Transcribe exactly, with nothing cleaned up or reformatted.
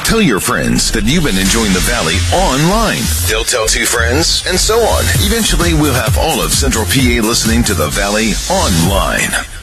Tell your friends that you've been enjoying the Valley online. They'll tell two friends, and so on. Eventually, we'll have all of Central P A listening to the Valley online.